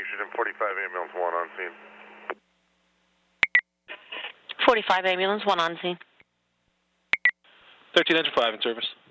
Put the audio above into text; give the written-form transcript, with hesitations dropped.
Oxygen 45 ambulance 1 on scene. 45 ambulance 1 on scene. 1305 in service.